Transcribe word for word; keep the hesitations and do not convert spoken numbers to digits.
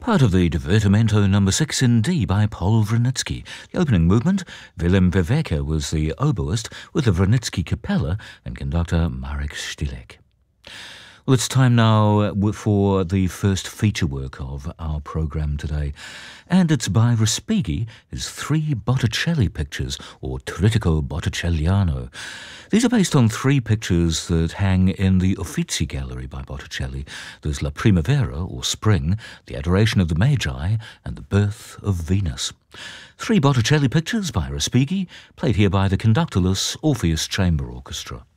Part of the Divertimento number six in D by Paul Wranitzky. The opening movement, Willem Verweke was the oboist with the Wranitzky Capella and conductor Marek Stilek. Well, it's time now for the first feature work of our programme today, and it's by Respighi, his three Botticelli pictures, or Trittico Botticelliano. These are based on three pictures that hang in the Uffizi Gallery by Botticelli. There's La Primavera, or Spring, The Adoration of the Magi, and The Birth of Venus. Three Botticelli pictures by Respighi, played here by the conductorless Orpheus Chamber Orchestra.